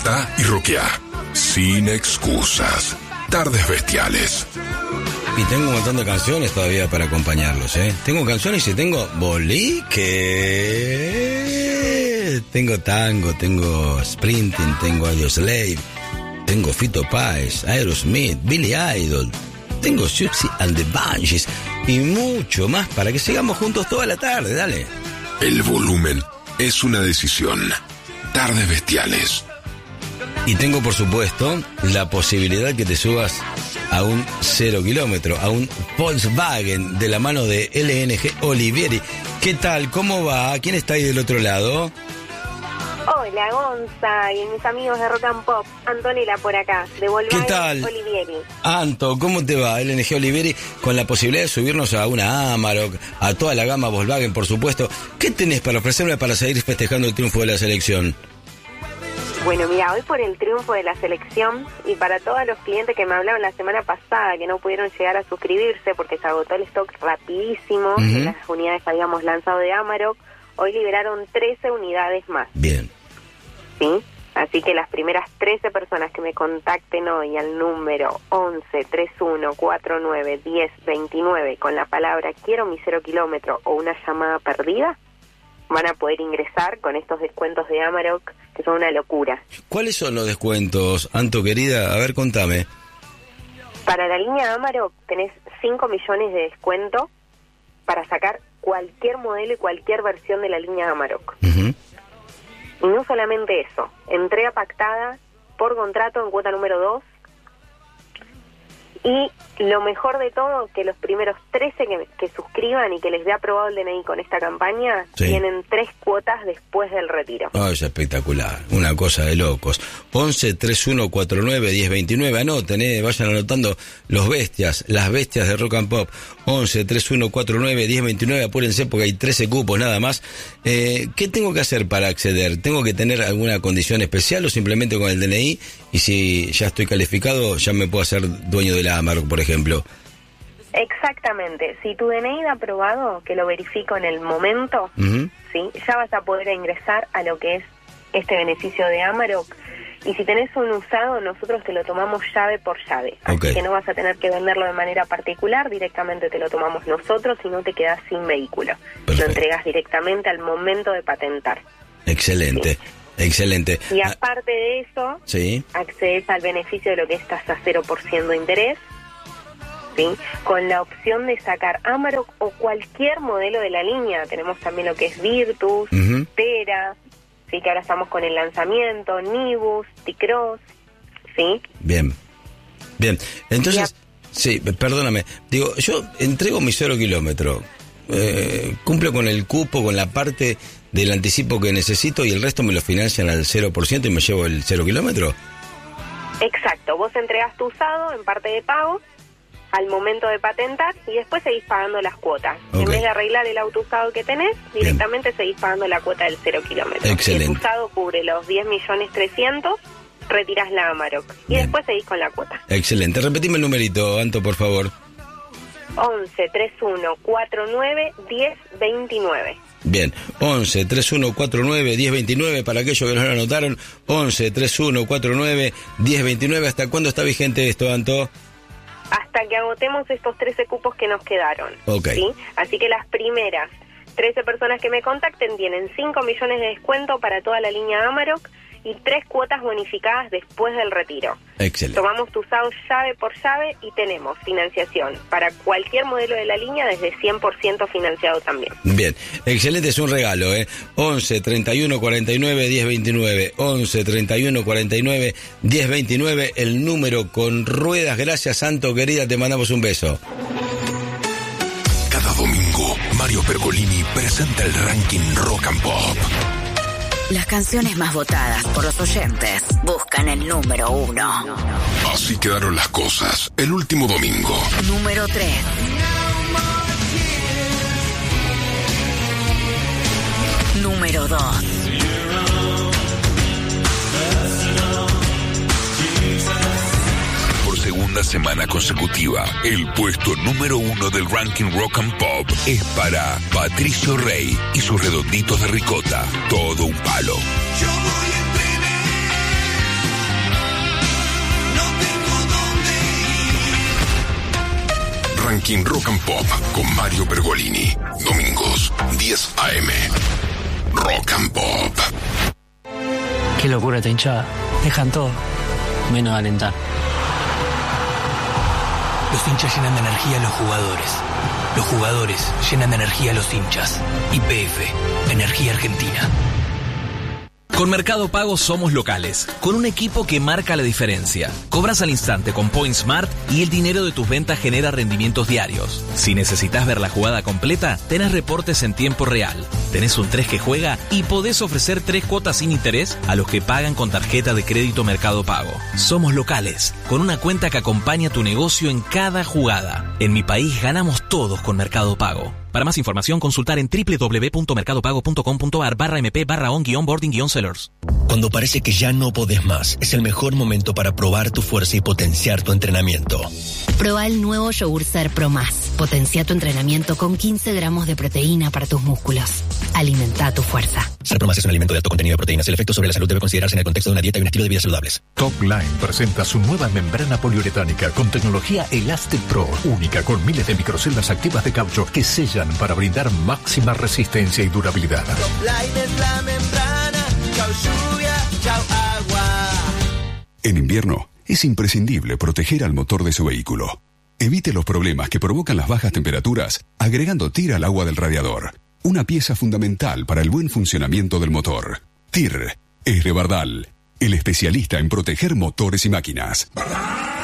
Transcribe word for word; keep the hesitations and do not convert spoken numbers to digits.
Saltá y roqueá. Sin excusas. Tardes Bestiales. Y tengo un montón de canciones todavía para acompañarlos, ¿eh? Tengo canciones y tengo boliche. Tengo tango, tengo sprinting, tengo Audioslave, tengo Fito Páez, Aerosmith, Billy Idol, tengo Siouxsie and the Banshees y mucho más para que sigamos juntos toda la tarde, dale. El volumen es una decisión. Tardes Bestiales. Y tengo, por supuesto, la posibilidad que te subas a un cero kilómetro, a un Volkswagen de la mano de L N G Olivieri. ¿Qué tal? ¿Cómo va? ¿Quién está ahí del otro lado? Hola, Gonza, y mis amigos de Rock and Pop, Antonella por acá, de Volkswagen. ¿Qué tal? Olivieri. Anto, ¿cómo te va? L N G Olivieri, con la posibilidad de subirnos a una Amarok, a toda la gama Volkswagen, por supuesto. ¿Qué tenés para ofrecerme para seguir festejando el triunfo de la selección? Bueno, mira, hoy por el triunfo de la selección y para todos los clientes que me hablaron la semana pasada que no pudieron llegar a suscribirse porque se agotó el stock rapidísimo, uh-huh. en las unidades que habíamos lanzado de Amarok, hoy liberaron trece unidades más. Bien. ¿Sí? Así que las primeras trece personas que me contacten hoy al número once, treinta y uno, cuarenta y nueve, diez, veintinueve con la palabra quiero mi cero kilómetro o una llamada perdida, van a poder ingresar con estos descuentos de Amarok, que son una locura. ¿Cuáles son los descuentos, Anto querida? A ver, contame. Para la línea Amarok tenés cinco millones de descuento para sacar cualquier modelo y cualquier versión de la línea Amarok. Uh-huh. Y no solamente eso, entrega pactada por contrato en cuota número dos. Y lo mejor de todo, que los primeros trece que, que suscriban y que les dé aprobado el D N I con esta campaña, sí, tienen tres cuotas después del retiro. Oh, es espectacular, una cosa de locos. once, treinta y uno, cuarenta y nueve, diez, veintinueve, anoten, eh, vayan anotando los bestias, las bestias de Rock and Pop. once, treinta y uno, cuarenta y nueve, diez, veintinueve, apúrense porque hay trece cupos nada más. Eh, ¿Qué tengo que hacer para acceder? ¿Tengo que tener alguna condición especial o simplemente con el D N I? Y si ya estoy calificado, ya me puedo hacer dueño de la Amarok, por ejemplo. Exactamente. Si tu D N I da aprobado, que lo verifico en el momento, uh-huh. ¿sí? Ya vas a poder ingresar a lo que es este beneficio de Amarok. Y si tenés un usado, nosotros te lo tomamos llave por llave. Okay. Así que no vas a tener que venderlo de manera particular, directamente te lo tomamos nosotros y no te quedás sin vehículo. Perfecto. Lo entregas directamente al momento de patentar. Excelente. Sí. Excelente. Y aparte de eso, sí, accedes al beneficio de lo que es tasa cero por ciento de interés, ¿sí? Con la opción de sacar Amarok o cualquier modelo de la línea. Tenemos también lo que es Virtus, uh-huh. Tera, ¿sí? Que ahora estamos con el lanzamiento, Nibus, T-Cross, ¿sí? Bien, bien. Entonces, sí, perdóname, digo, yo entrego mi cero kilómetro, eh, cumplo con el cupo, con la parte del anticipo que necesito y el resto me lo financian al cero por ciento y me llevo el cero kilómetro. Exacto, vos entregás tu usado en parte de pago al momento de patentar y después seguís pagando las cuotas. Okay. En vez de arreglar el auto usado que tenés, directamente Bien. seguís pagando la cuota del cero kilómetro. Excelente. El usado cubre los diez millones trescientos, retirás la Amarok y Bien. después seguís con la cuota. Excelente, repetime el numerito, Anto, por favor. once, treinta y uno, cuarenta y nueve, diez, veintinueve. Bien, once, treinta y uno, cuarenta y nueve, diez, veintinueve, para aquellos que no lo anotaron, once, treinta y uno, cuarenta y nueve, diez, veintinueve. ¿Hasta cuándo está vigente esto, Anto? Hasta que agotemos estos trece cupos que nos quedaron. Ok. ¿Sí? Así que las primeras trece personas que me contacten tienen cinco millones de descuento para toda la línea Amarok y tres cuotas bonificadas después del retiro. Excelente. Tomamos tu usado llave por llave y tenemos financiación para cualquier modelo de la línea desde cien por ciento financiado también. Bien, excelente, es un regalo, ¿eh? once, treinta y uno, cuarenta y nueve, diez, veintinueve. once, treinta y uno, cuarenta y nueve, diez, veintinueve, el número con ruedas. Gracias, Santo, querida, te mandamos un beso. Cada domingo, Mario Pergolini presenta el ranking Rock and Pop. Las canciones más votadas por los oyentes buscan el número uno. Así quedaron las cosas el último domingo. Número tres. Número dos. Por segunda semana consecutiva, el puesto número uno del ranking Rock and Pop es para Patricio Rey y sus redonditos de ricota. Todo un palo. Yo voy en primera. Ranking Rock and Pop con Mario Pergolini. Domingos, diez a eme. Rock and Pop. Qué locura esta hinchada. Dejan todo, menos alentar. Los hinchas llenan de energía a los jugadores. Los jugadores llenan de energía a los hinchas. Y P F, Energía Argentina. Con Mercado Pago somos locales, con un equipo que marca la diferencia. Cobras al instante con Point Smart y el dinero de tus ventas genera rendimientos diarios. Si necesitas ver la jugada completa, tenés reportes en tiempo real. Tenés un tres que juega y podés ofrecer tres cuotas sin interés a los que pagan con tarjeta de crédito Mercado Pago. Somos locales, con una cuenta que acompaña tu negocio en cada jugada. En mi país ganamos todos con Mercado Pago. Para más información, consultar en doble u doble u doble u punto mercado pago punto com punto a r barra mp barra on guión boarding guión sellers. Cuando parece que ya no podés más, es el mejor momento para probar tu fuerza y potenciar tu entrenamiento. Proba el nuevo Yogur Ser Pro Más. Potencia tu entrenamiento con quince gramos de proteína para tus músculos. Alimenta tu fuerza. Ser Pro Más es un alimento de alto contenido de proteínas. El efecto sobre la salud debe considerarse en el contexto de una dieta y un estilo de vida saludables. Top Line presenta su nueva membrana poliuretánica con tecnología Elastic Pro, única con miles de microceldas activas de caucho que sellan para brindar máxima resistencia y durabilidad. Top Line es la membrana, chau lluvia, chau agua. En invierno es imprescindible proteger al motor de su vehículo. Evite los problemas que provocan las bajas temperaturas agregando T I R al agua del radiador, una pieza fundamental para el buen funcionamiento del motor. T I R es de Bardal, el especialista en proteger motores y máquinas. ¡Bardal!